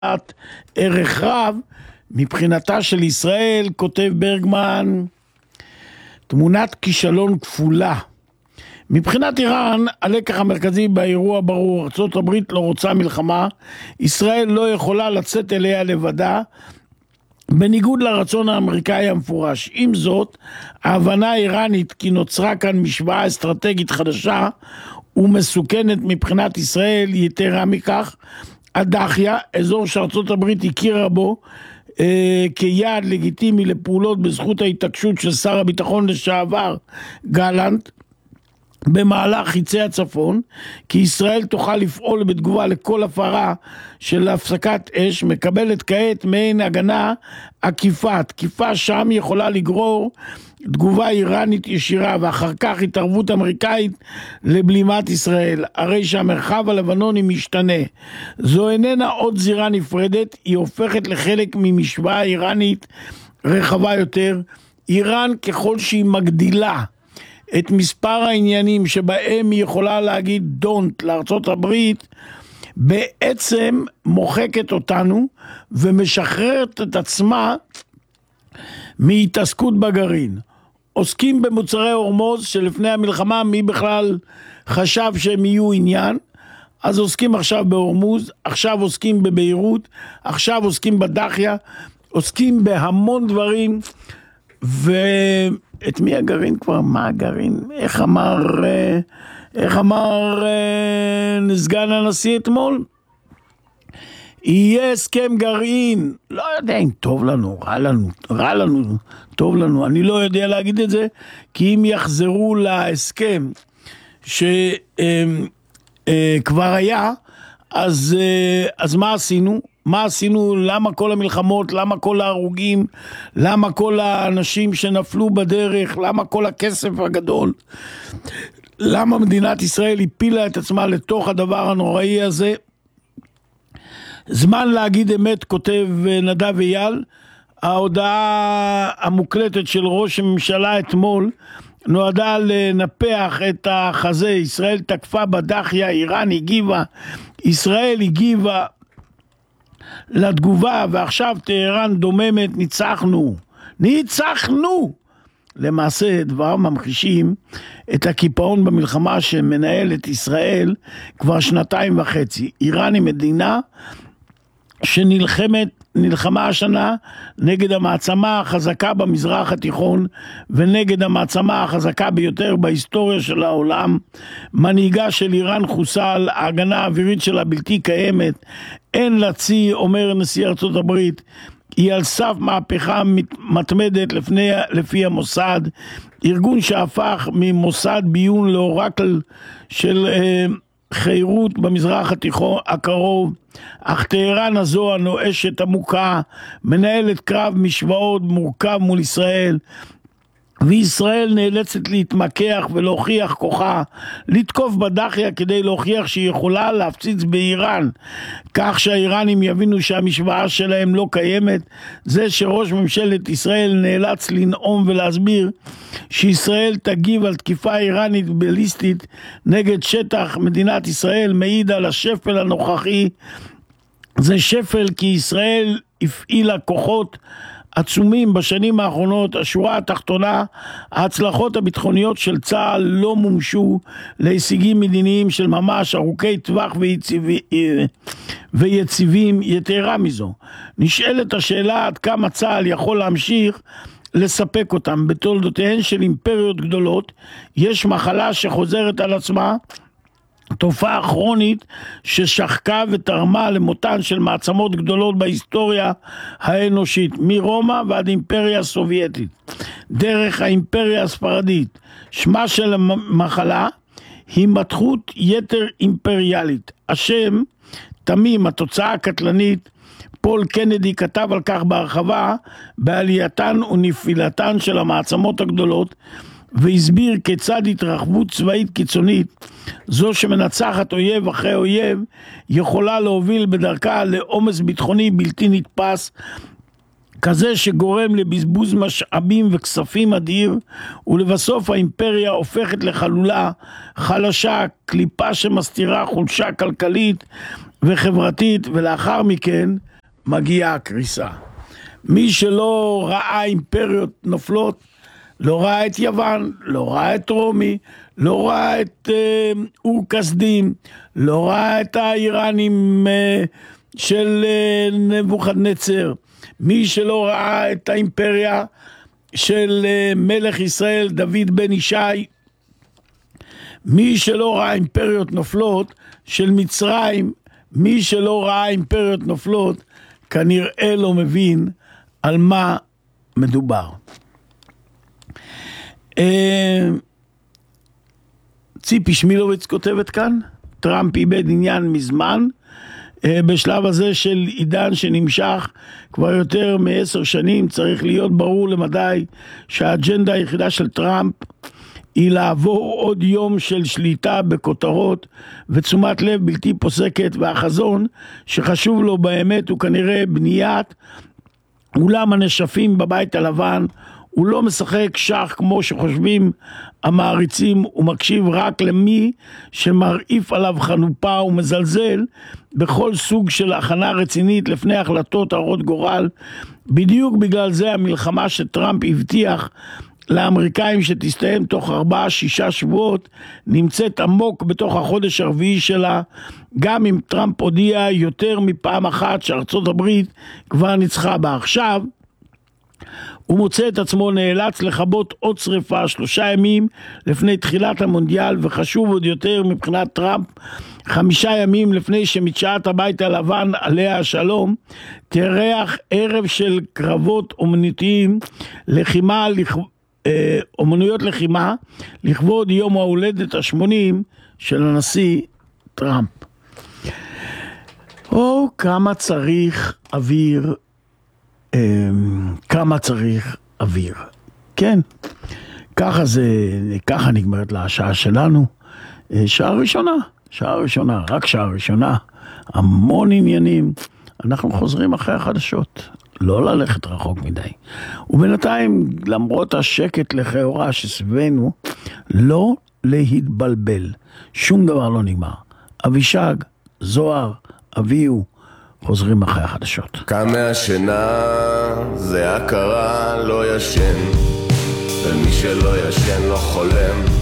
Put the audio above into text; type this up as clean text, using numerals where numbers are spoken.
ערך רב מבחינתה של ישראל. כותב ברגמן, תמונת כישלון כפולה. מבחינת איראן, הלקח המרכזי באירוע ברור: ארצות הברית לא רוצה מלחמה, ישראל לא יכולה לצאת אליה לבדה, בניגוד לרצון האמריקאי המפורש. עם זאת, ההבנה האיראנית כי נוצרה כאן משוואה אסטרטגית חדשה ומסוכנת מבחינת ישראל. יתרה מכך, הדחיה, אזור שארצות הברית הכירה בו כיעד לגיטימי לפעולות בזכות ההתעקשות של שר הביטחון לשעבר גלנט במהלך חיצי הצפון, כי ישראל תוכל לפעול בתגובה לכל הפרה של הפסקת אש, מקבלת כעת מעין הגנה עקיפה. תקיפה שם יכולה לגרור תגובה איראנית ישירה ואחר כך התערבות אמריקאית לבלימת ישראל. הרי שהמרחב הלבנוני משתנה. זו איננה עוד זירה נפרדת, היא הופכת לחלק ממשוואה איראנית רחבה יותר. איראן, ככל שהיא מגדילה את מספר העניינים שבהם היא יכולה להגיד דונט לארצות הברית, בעצם מוחקת אותנו ומשחררת את עצמה מהתעסקות בגרעין. עוסקים במוצרי הורמוז שלפני המלחמה מי בכלל חשב שהם יהיו עניין, אז עוסקים עכשיו בהורמוז, עכשיו עוסקים בביירות, עכשיו עוסקים בדחיה, עוסקים בהמון דברים. ואת מי הגרעין כבר? מה הגרעין? איך אמר סגן הנשיא אתמול? יהיה הסכם גרעין. לא יודע אם טוב לנו, רע לנו, טוב לנו. אני לא יודע להגיד את זה, כי אם יחזרו להסכם שכבר היה, אז מה עשינו? מה עשינו? למה כל המלחמות? למה כל ההרוגים? למה כל האנשים שנפלו בדרך? למה כל הכסף הגדול? למה מדינת ישראל הפילה את עצמה לתוך הדבר הנוראי הזה? זמן להגיד אמת, כותב נדב אייל. ההודעה המוקלטת של ראש הממשלה אתמול נועדה לנפח את החזה. ישראל תקפה בדחיה, איראן הגיבה, ישראל הגיבה לתגובה, ועכשיו טהרן דוממת, ניצחנו. למעשה דבר ממחישים את הקיפאון במלחמה שמנהלת ישראל כבר 2.5. איראן היא מדינה שנלחמה השנה נגד המעצמה החזקה במזרח התיכון ונגד המעצמה החזקה ביותר בהיסטוריה של העולם. מנהיגה של איראן חוסל, ההגנה האווירית שלה בלתי קיימת, אין לה צי, אומר נשיא ארצות הברית, היא על סף מהפכה מתמדת לפי המוסד, ארגון שהפך ממוסד ביון לאורקל של חירות במזרח התיכון הקרוב. אך טהרן הזו הנואשת עמוקה מנהלת קרב משוואות מורכב מול ישראל, וישראל נאלצת להתמקח ולהוכיח כוחה, לתקוף בדחיה כדי להוכיח שהיא יכולה להפציץ באיראן, כך שהאיראנים יבינו שהמשוואה שלהם לא קיימת. זה שראש ממשלת ישראל נאלץ לנאום ולהסביר שישראל תגיב על תקיפה איראנית בליסטית נגד שטח מדינת ישראל מעיד על השפל הנוכחי. זה שפל כי ישראל הפעילה כוחות עצומים בשנים האחרונות. השורה התחתונה, ההצלחות הביטחוניות של צה"ל לא מומשו להישגים מדיניים של ממש ארוכי טווח ויציבים. יתרה מזו, נשאלת השאלה עד כמה צה"ל יכול להמשיך לספק אותם. בתולדותיהן של אימפריות גדולות יש מחלה שחוזרת על עצמה, תופעה כרונית ששחקה ותרמה למותן של מעצמות גדולות בהיסטוריה האנושית, מרומא ועד אימפריה הסובייטית, דרך האימפריה הספרדית. שמה של המחלה היא מתחות יתר אימפריאלית. השם תמים, התוצאה הקטלנית. פול קנדי כתב על כך בהרחבה בעלייתן ונפילתן של המעצמות הגדולות, והסביר כיצד התרחבות צבאית קיצונית, זו שמנצחת אויב אחרי אויב, יכולה להוביל בדרכה לעומס ביטחוני בלתי נתפס, כזה שגורם לבזבוז משאבים וכספים אדיר, ולבסוף האימפריה הופכת לחלולה, חלשה, קליפה שמסתירה חולשה כלכלית וחברתית, ולאחר מכן מגיעה הקריסה. מי שלא ראה אימפריות נופלות, לא ראה את יוון, לא ראה את רומי, לא ראה את אור כסדים, לא ראה את האיראנים של נבוכדנצר, מי שלא ראה את האימפריה של מלך ישראל דוד בן ישי, מי שלא ראה אימפריות נופלות של מצרים, מי שלא ראה אימפריות נופלות, כנראה לא מבין על מה מדובר. ציפי שמילוביץ כותבת כאן, טראמפ איבד עניין מזמן, בשלב הזה של עידן שנמשך כבר יותר מ10 שנים, צריך להיות ברור למדי שהאג'נדה היחידה של טראמפ היא לעבור עוד יום של שליטה בכותרות ותשומת לב בלתי פוסקת, והחזון שחשוב לו באמת הוא כנראה בניית אולם הנשפים בבית הלבן. הוא לא משחק שח כמו שחושבים המעריצים, הוא מקשיב רק למי שמרעיף עליו חנופה ומזלזל בכל סוג של הכנה רצינית לפני החלטות הרות גורל. בדיוק בגלל זה המלחמה שטראמפ הבטיח לאמריקאים שתסתיים תוך 4-6 שבועות נמצאת עמוק בתוך החודש הרביעי שלה, גם אם טראמפ הודיע יותר מפעם אחת שארצות הברית כבר ניצחה בה. עכשיו הוא מוצא את עצמו נאלץ לכבות עוד שריפה 3 ימים לפני תחילת המונדיאל, וחשוב עוד יותר מבחינת טראמפ 5 ימים לפני שמדשאת הבית הלבן עליה השלום תארח ערב של קרבות אומנותיים אומנויות לחימה לכבוד יום ההולדת ה-80 של הנשיא טראמפ. כמה צריך אוויר, כמה צריך אוויר. כן, ככה נגמרת לה השעה שלנו. שעה ראשונה, רק שעה ראשונה, המון עניינים. אנחנו חוזרים אחרי החדשות, לא ללכת רחוק מדי. ובינתיים, למרות השקט לכאורה שסביבנו, לא להתבלבל. שום דבר לא נגמר. אבישג, זוהר, אביהו, חוזרים אחרי החדשות. קם מהשינה, זה הכרה, לא ישן, ומי שלא ישן לא חולם.